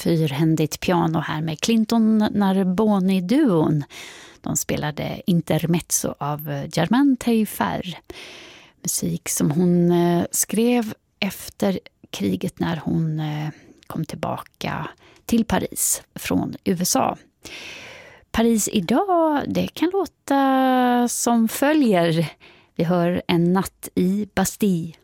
fyrhändigt piano här med Clinton Narboni-duon. De spelade Intermezzo av Germain Taillefer. Musik som hon skrev efter kriget när hon kom tillbaka till Paris från USA. Paris idag, det kan låta som följer. Vi hör En natt i Bastille.